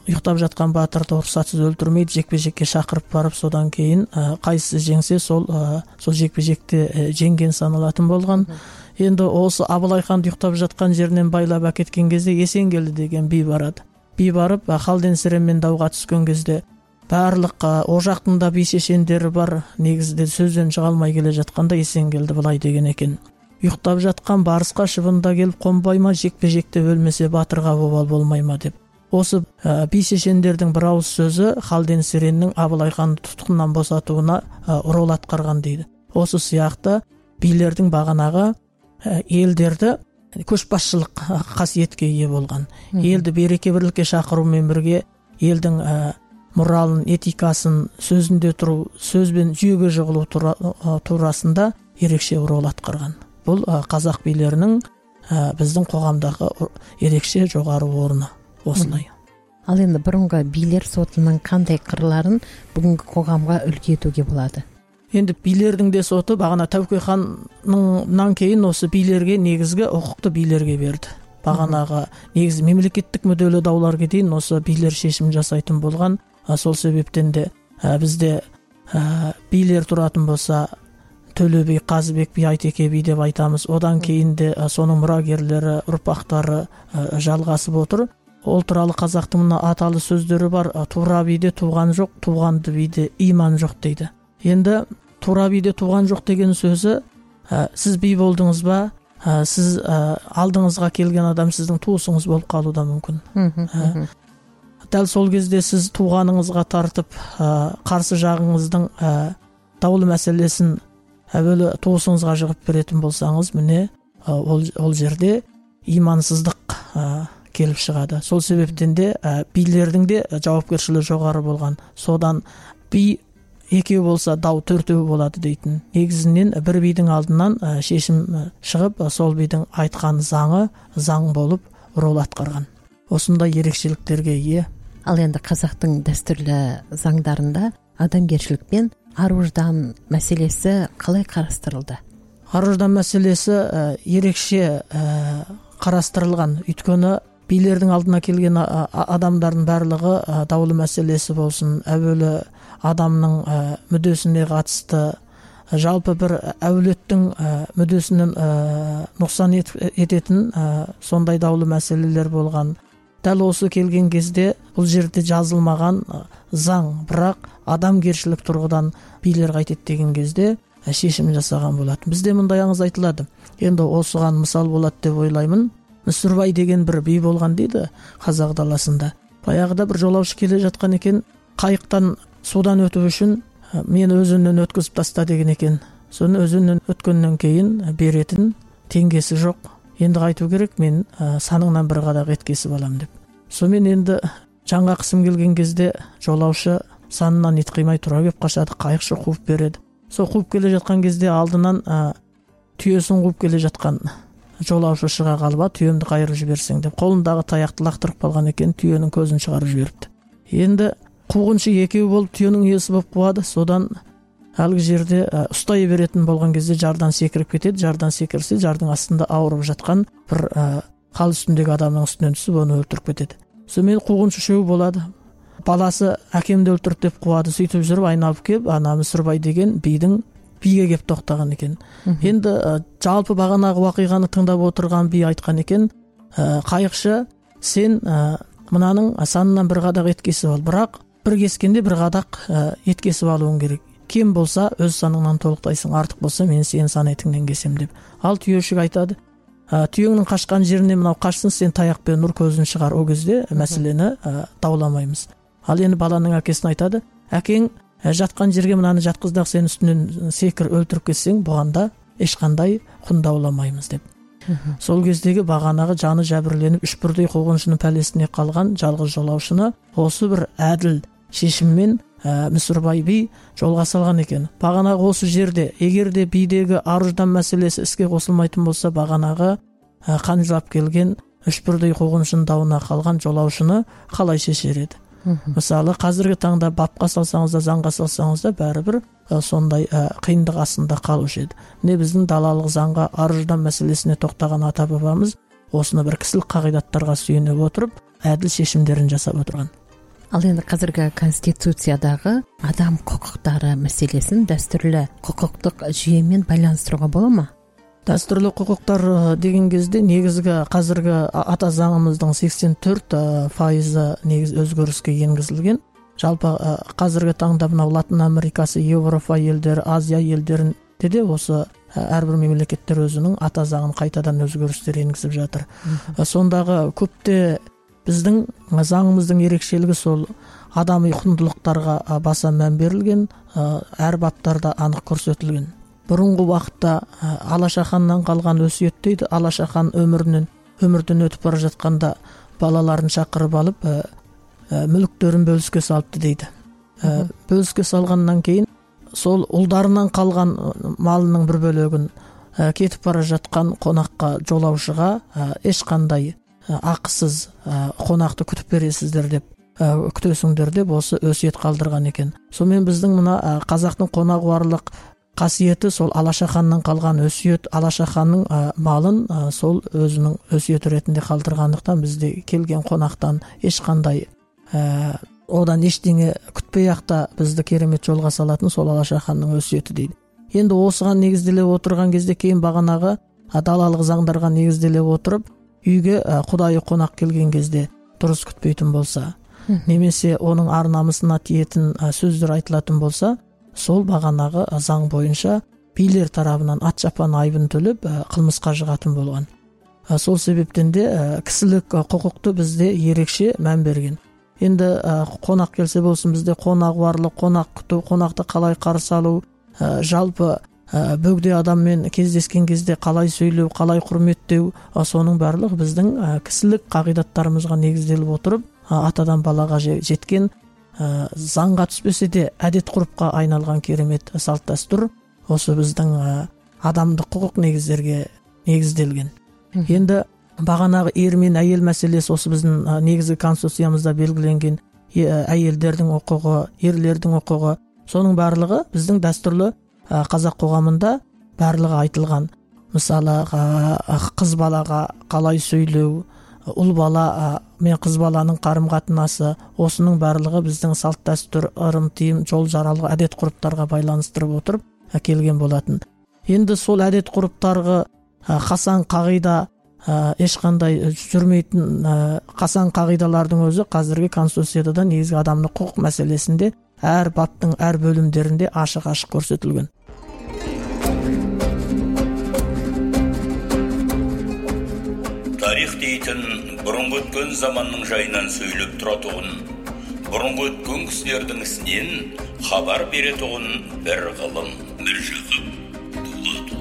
ұйықтап жатқан батырды рұқсатсыз өлтірмейді, жекпе-жекке шақырып барып, содан кейін қайсысы жеңсе сол жекпе-жекте жеңген саналатын болған. Енді осы Абылай ханды ұйықтап жатқан жерінен байлап әкеткен кезде Есенгелді деген би барады. Би барып Халден Сіремен дауға түскен кезде барлық о жақтың да би шешендері бар, негізде сөзден шыға алмай келе жатқанда Есенгелді былай деген екен: ұйықтап жатқан барысқа шыбында келіп қонбай ма, жекпе-жекте өлмесе батырға обал болмай ма деп. Осы би шешендердің бір ауыз сөзі Халден Сіреннің Абылай ханды тұтқыннан босатуына рол атқарған дейді. Осы сияқты билердің бағанағы елдерді көшбасшылық қасиетке ие болған. Елді береке бірлікке шақырумен бірге елдің моралын, этикасын, сөзінде тұру, сөзбен жүйеге жығылу турасында ерекше рол атқарған. Бұл қазақ билерінің біздің қоғамдағы ерекше жоғары орны осылай. Ал енді бұрынғы билер сотының қандай қырларын бүгінгі қоғамға үлгі етуге болады? Енді билердің де соты бағана Тәуке ханнан кейін осы билерге, негізгі құқықты билерге берді. Бағанағы негізі мемлекеттік мүдделі дауларға дейін осы билер шешім жасайтын болған. Сол себептен де бізде билер тұратын болса Төле би, Қазыбек би, Айтеке би деп айтамыз. Одан кейін де соның мұрагерлері, ұрпақтары жалғасып отыр. Ол туралы қазақтың мына аталы сөздері бар: тура биде туған жоқ, туғанды биде иман жоқ дейді. Енді тура биде туған жоқ деген сөзі, сіз би болдыңыз ба, сіз алдыңызға келген адам сіздің туысыңыз болып қалуы да мүмкін. Дәл сол кезде сіз туғаныңызға тартып, қарсы жағыңыздың даулы мәселесін әуелі туысыңызға жығып беретін болсаңыз, міне ол жерде имансыздық келіп шығады. Сол себептен де билердің де жауапкершілігі жоғары болған. Содан би екеу болса дау төртеу болады дейтін. Негізінен бір бидің алдынан шешім шығып, сол бидің айтқан заңы заң болып рол атқарған. Осындай ерекшеліктерге ие. Ал енді қазақтың дәстүрлі заңдарында адамгершілік пен ар-ождан мәселесі қалай қарастырылды? Ар-ождан мәселесі ерекше қарастырылған. Өйткені билердің алдына келген адамдардың барлығы даулы мәселесі болсын, әуелі адамның мүддесіне қатысты, жалпы бір әулеттің мүддесінен нұқсан ететін сондай даулы мәселелер болған. Дәл осы келген кезде бұл жерде жазылмаған заң, бірақ адамгершілік тұрғыдан билер қайтеді деген кезде шешім жасаған болады. Бізде мұндай аңыз айтылады. Енді осыған мысал болады деп ойлаймын. Мүсірбай деген бір би болған дейді қазақ даласында. Баяғыда бір жолаушы келе жатқан екен, қайықтан судан өту үшін мені өзеннен өткізіп таста деген екен. Соны өзеннен өткеннен кейін беретін теңгесі жоқ. Енді қайту керек, мен саныңнан бір қадақ ет кесіп алам деп. Сонымен енді жанға қысым келген кезде жолаушы санынан ет қимай тұра кеп қашады, қайықшы қуып береді. Сол қуып келе жатқан кезде алдынан түйесін қуып келе жатқан жолаушы шыға қалып, түйемді қайырып жіберсең деп қолындағы таяқты лақтырып қалған екен, түйенің көзін шығарып жіберіпті. Енді қуғыншы екеу болып түйенің иесі болып қуады. Содан әлгі жерде ұстай беретін болған кезде жардан секіріп кетеді. Жардан секірсе, жардың астында ауырып жатқан бір қал үстіндегі адамның үстінен түсіп оны өлтіріп кетеді. Сонымен қуғыншы үшеу болады. Баласы әкемді өлтірді деп қуады. Сөйтіп жүріп айналып келіп, ана Мүсірбай деген биге кеп тоқтаған екен. Енді жалпы бағанағы уақиғаны тыңдап отырған би айтқан екен: қайықшы, сен мынаның санынан бір қадақ ет кесіп ал, бірақ бір кескенде бір қадақ ет кесіп алуың керек. Кем болса өз саныңнан толықтайсың, артық болса мен сенің сан етіңнен кесем деп. Ал түйешік айтады: түйеңнің қашқан жеріне мынау қашсын, сен таяқпен ұр, көзін шығар. Ол кезде мәселені дауламаймыз. Ал енді баланың әкесіне айтады: әкең жатқан жерге мынаны жатқыздақ, сен үстінен секір өлтіріп кетсең, бұғанда ешқандай құн дауламаймыз деп. Сол кездегі бағанағы жаны жәбірленіп үш бірдей қуғыншының пәлесіне қалған жалғыз жолаушыны осы бір әділ шешіммен Мүсірбай би жолға салған екен. Бағанағы осы жерде егер де бидегі ар-ождан мәселесі іске қосылмайтын болса, бағанағы қан жылап келген үш бірдей қуғыншының дауына қалған жолаушыны қалай шешер еді? Мысалы, қазіргі таңда бапқа салсаңыз да, заңға салсаңыз да бәрібір сондай қиындық астында қалушы еді. Міне біздің далалық заңға ар-ождан мәселесіне тоқтаған ата-бабамыз осыны бір кісілік қағидаттарға сүйене отырып әділ шешімдерін жасап отырған. Ал енді қазіргі конституциядағы адам құқықтары мәселесін дәстүрлі құқықтық жүйемен байланыстыруға бола ма? Дәстүрлі құқықтар деген кезде негізгі қазіргі ата заңымыздың 84% негіз өзгеріске енгізілген. Жалпы қазіргі таңда мынау Латын Америкасы, Еуропа елдері, Азия елдерінде де осы әрбір мемлекеттер өзінің ата заңын қайтадан өзгерістер енгізіп жатыр. Сондағы көпте біздің заңымыздың ерекшелігі сол адами құндылықтарға баса мән берілген, әр баптарда анық көрсетілген. Бұрынғы уақытта Алашаханнан қалған өсиет дейді. Алашахан өмірден өтіп бара жатқанда балаларын шақырып алып, мүліктерін бөліске салыпты дейді. Бөліске салғаннан кейін сол ұлдарынан қалған малының бір бөлігін кетіп бара жатқан қонаққа, жолаушыға ешқандай ақысыз қонақты күтіп бересіздер деп, күтесіңдер деп осы өсиет қалдырған екен. Сонымен біздің мына қазақтың қонағуарлық қасиеті сол Алашаханнан қалған өсиет, Алашаханның малын сол өзінің өсиеті ретінде қалдырғандықтан бізде келген қонақтан ешқандай одан ештеңе күтпей-ақта бізді керемет жолға салатын сол Алашаханның өсиеті дейді. Енді осыған негізделе отырған кезде кейін бағанағы далалық заңдарға негізделе отырып, үйге құдайы қонақ келген кезде дұрыс күтпейтін болса, немесе оның ар-намысына тиетін сөздер айтылатын болса, сол бағанағы заң бойынша билер тарабынан ат-шапан айыбын төлеп қылмысқа жығатын болған. Сол себептен де кісілік құқықты бізде ерекше мән берген. Енді қонақ келсе болсын, бізде қонағуарлық, қонақ күту, қонақты қалай қарсы алу, жалпы бөгде адаммен кездескен кезде қалай сөйлеу, қалай құрметтеу, соның барлығы біздің кісілік қағидаттарымызға негізделіп отырып, атадан балаға жеткен, заңға түспесе де әдет ғұрыпқа айналған керемет салт дәстүр осы біздің адамдық құқық негіздерге негізделген. Енді бағанағы ер мен әйел мәселесі осы біздің негізгі конституциямызда белгіленген әйелдердің құқығы, ерлердің құқығы, соның барлығы біздің дәстүрлі қазақ қоғамында барлығы айтылған. Мысалы, қыз балаға қалай сөйлеу, ұл бала мен қыз баланың қарым-қатынасы, осының барлығы біздің салт дәстүр, ырым тыйым, жол жаралғы әдет ғұрыптарға байланыстырып отырып келген болатын. Енді сол әдет ғұрыптарға қасан қағида ешқандай жүрмейтін қасан қағидалардың өзі қазіргі конституцияда негізгі адамның құқық мәселесінде әр баптың әр бөлімдерінде ашық-ашық көрсетілген. Тарих дейтін бұрынғы өткен заманның жайынан сөйлеп тұратұғын, бұрынғы өткен кісілердің ісінен хабар беретұғын бір ғылым, бір жақып, тұла-тұла.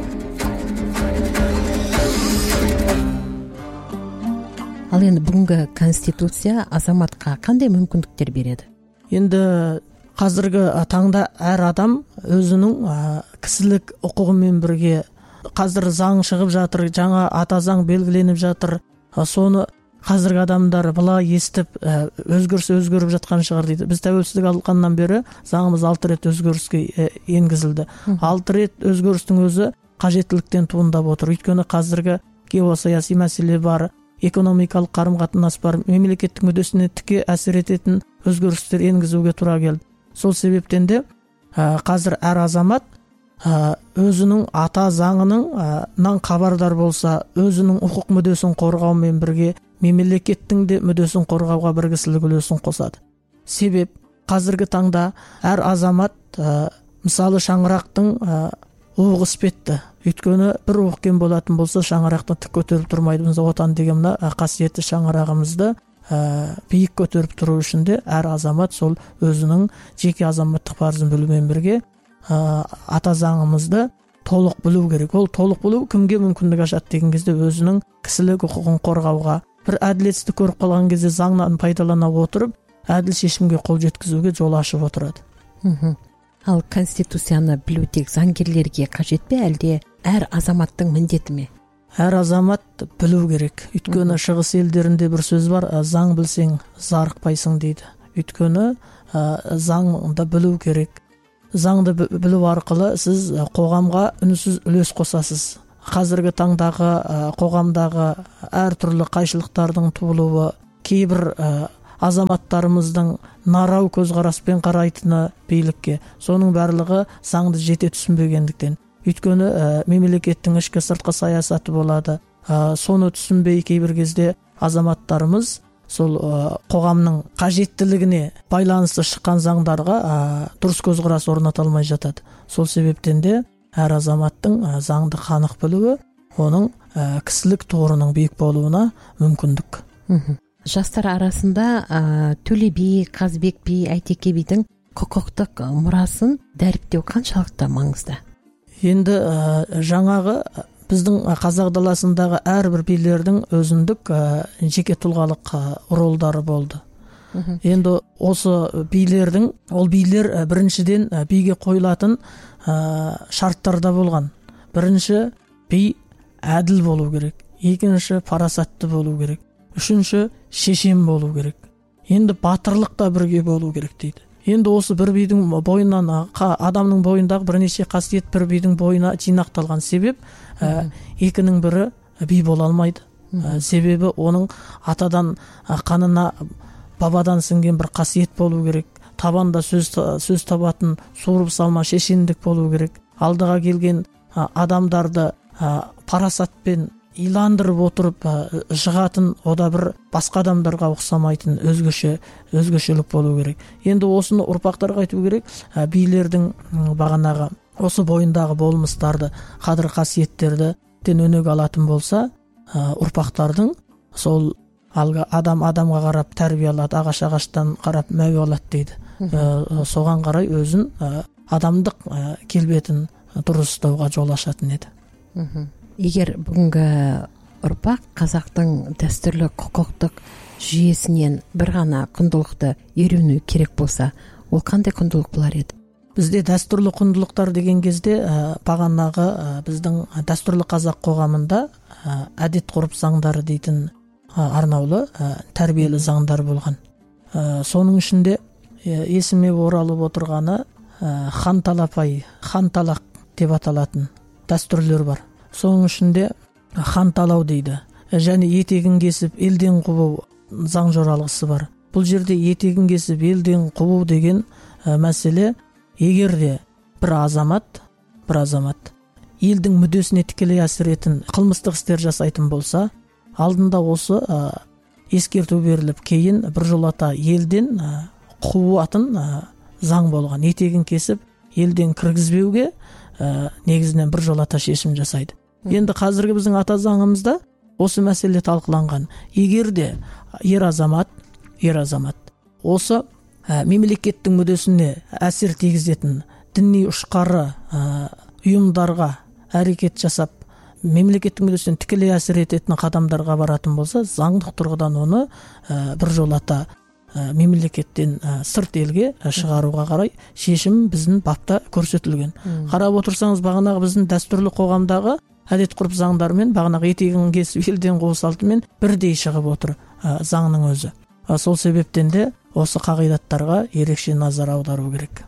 Ал енді бүгінгі конституция азаматқа қандай мүмкіндіктер береді? Енді қазіргі таңда әр адам өзінің кісілік құқығымен бірге, қазір заң шығып жатыр, жаңа ата заң белгіленіп жатыр, соны қазіргі адамдар былай естіп өзгеріп жатқан шығар дейді. Біз тәуелсіздік алғаннан бері заңымыз 6 рет өзгеріске енгізілді. 6 рет өзгерістің өзі қажеттіліктен туындап отыр. Өйткені қазіргі геосаяси мәселе бар, экономикалық қарым-қатынас бар, мемлекеттің мүддесіне тіке әсер ететін өзгерістер енгізуге тура келді. Сол себептен де қазір әр азамат өзінің ата заңының хабардар болса, өзінің құқық мүддесін қорғаумен бірге мемлекеттің де мүддесін қорғауға бір кісілік үлесін қосады. Себеп қазіргі таңда әр азамат мысалы шаңырақтың оғы іспетті. Өйткені бір оқкен болатын болса шаңырақтың тік көтеріп тұрмайды. Біз отан деген мына қасиетті шаңырағымызды биік көтеріп тұру үшін де әр азамат сол өзінің жеке азаматтық парызын білумен бірге ата заңымызды толық білу керек. Ол толық білу кімге мүмкіндік ашады деген кезде өзінің кісілік құқығын қорғауға, бір әділетсіздік көріп қалған кезде заңнан пайдалана отырып әділ шешімге қол жеткізуге жол ашып отырады. Ал конституцияны білу тек заңгерлерге қажет пе, әлде әр азаматтың міндеті ме? Әр азамат білу керек. Өйткені шығыс елдерінде бір сөз бар, заң білсең зарықпайсың дейді. Өйткені заңды білу керек. Заңды білу арқылы сіз қоғамға үнсіз үлес қосасыз. Қазіргі таңдағы қоғамдағы әр түрлі қайшылықтардың туылуы, кейбір азаматтарымыздың нарау көзқараспен қарайтыны билікке, соның барлығы заңды жете түсінбегендіктен. Өйткені мемлекеттің ішкі сыртқы саясаты болады. Соны түсінбей кейбір кезде азаматтарымыз сол қоғамның қажеттілігіне байланысты шыққан заңдарға дұрыс көзқарас орната алмай жатады. Сол себептен де әр азаматтың заңды қанық білуі оның кісілік торының биік болуына мүмкіндік. Жастар арасында Төле би, Қазбек би, Әйтеке бидің құқықтық мұрасын дәріптеу қаншалықты маңызды? Енді жаңағы біздің қазақ даласындағы әрбір билердің өзіндік жеке тұлғалық ролдары болды. Енді осы билердің, ол билер біріншіден биге қойылатын шарттарда болған. Бірінші, би әділ болу керек. Екінші, парасатты болу керек. Үшінші, шешен болу керек. Енді батырлық та бірге болу керек дейді. Енді осы бір бидің бойынан, адамның бойындағы бірнеше қасиет бір бидің бойына жинақталған себеп, екінің бірі би бола алмайды. Себебі оның атадан қанына, бабадан сіңген бір қасиет болу керек. Табанда сөз табатын суырып салма шешендік болу керек. Алдыға келген адамдарды парасатпен иландырып отырып жығатын, ода бір басқа адамдарға ұқсамайтын өзгешелік болу керек. Енді осыны ұрпақтарға айту керек. Билердің бағанағы осы бойындағы болмыстарды, қадір қасиеттерді өнеге алатын болса, ұрпақтардың сол адамға қарап тәрбие алады, ағаштан қарап мәуе алады дейді. Соған қарай өзін адамдық келбетін дұрыс ұстауға жол ашатын еді. Егер бүгінгі ұрпақ қазақтың дәстүрлі құқықтық жүйесінен бір ғана құндылықты үйрену керек болса, ол қандай құндылық болар еді? Бізде дәстүрлі құндылықтар деген кезде бағанағы біздің дәстүрлі қазақ қоғамында әдет ғұрып заңдары дейтін арнаулы тәрбиелі заңдар болған. Соның ішінде есіме оралып отырғаны хан талапай, хан талақ деп аталатын дәстүрлер бар. Соның ішінде хан талау дейді. Және етегін кесіп елден қуу заң жоралғысы бар. Бұл жерде етегін кесіп елден қуу деген мәселе, егер де бір азамат елдің мүддесіне тікелей әсер ететін қылмыстық істер жасайтын болса, алдында осы ескерту беріліп, кейін біржолата елден қуатын заң болған. Етегін кесіп елден кіргізбеуге негізінен біржолата шешім жасайды. Енді қазіргі біздің ата заңымызда осы мәселе талқыланған. Егер де ер азамат осы мемлекеттің мүддесіне әсер тигізетін діни ұшқары ұйымдарға әрекет жасап, мемлекеттің мүддесіне тікелей әсер ететін қадамдарға баратын болса, заңдық тұрғыдан оны біржолата мемлекеттен сырт елге шығаруға қарай шешім біздің бапта көрсетілген. Қарап отырсаңыз, бағанағы біздің дәстүрлі қоғамдағы әдет ғұрып заңдарымен бағанағы етегін кесіп елден қуу салтымен бірдей шығып отыр заңның өзі. Сол себептен де осы қағидаттарға ерекше назар аудару керек.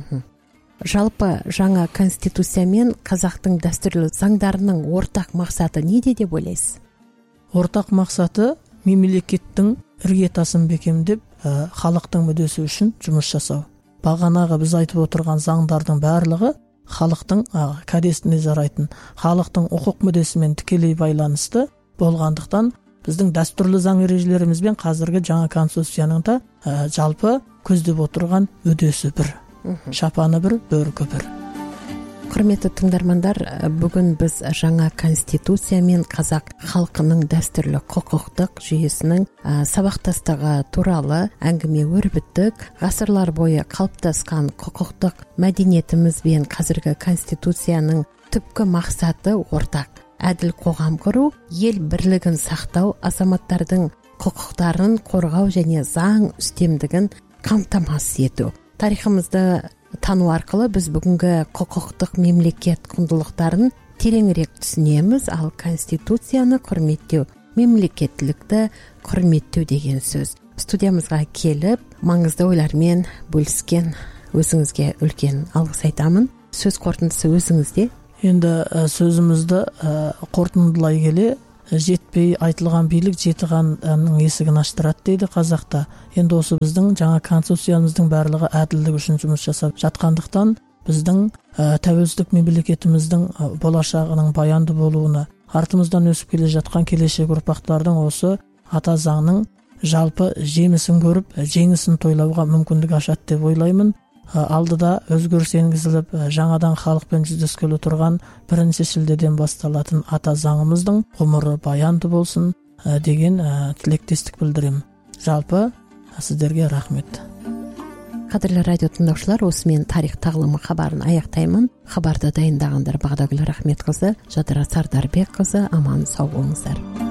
Жалпы жаңа конституция мен қазақтың дәстүрлі заңдарының ортақ мақсаты неде деп ойлайсыз? Ортақ мақсаты мемлекеттің іргетасын бекемдеп, халықтың мүддесі үшін жұмыс жасау. Бағанағы біз айтып отырған заңдардың барлығы халықтың кәдесіне жарайтын, халықтың құқық мүддесімен тікелей байланысты болғандықтан, біздің дәстүрлі заң ережелеріміз бен қазіргі жаңа конституцияның да жалпы көздеп отырған мүддесі бір, шапаны бір, бөркі бір. Құрметті тыңдармандар, бүгін біз жаңа конституция мен қазақ халқының дәстүрлі құқықтық жүйесінің сабақтастығы туралы әңгіме өрбіттік. Ғасырлар бойы қалыптасқан құқықтық мәдениетіміз бен қазіргі конституцияның түпкі мақсаты ортақ. Әділ қоғам құру, ел бірлігін сақтау, азаматтардың құқықтарын қорғау және заң үстемдігін қамтамасыз ету. Тарихымызды тану арқылы біз бүгінгі құқықтық мемлекет құндылықтарын тереңірек түсінеміз, ал конституцияны құрметтеу, мемлекеттілікті құрметтеу деген сөз. Студиямызға келіп, маңызды ойлармен бөліскен өзіңізге үлкен алғыс айтамын. Сөз қорытындысы өзіңізде. Енді сөзімізді қорытындылай келе, жетпей айтылған билік жеті ханның есігін аштырады дейді қазақта. Енді осы біздің жаңа конституциямыздың барлығы әділдік үшін жұмыс жасап жатқандықтан біздің тәуелсіздік мемлекетіміздің болашағының баянды болуына, артымыздан өсіп келе жатқан келешек ұрпақтардың осы ата заңның жалпы жемісін көріп, жеңісін тойлауға мүмкіндік ашады деп ойлаймын. Алдыда өзгеріс енгізіліп, жаңадан халықпен жүздескелі тұрған 1 шілдеден басталатын ата заңымыздың ғұмыры баянды болсын деген тілектестік білдіремін. Жалпы сіздерге рахмет. Қадірлі радио тыңдаушылар, осымен тарих тағылымы хабарын аяқтаймын. Хабарды дайындағандар Бағдагүл Рахметқызы, Жадыра Сардарбекқызы. Аман сау болыңыздар.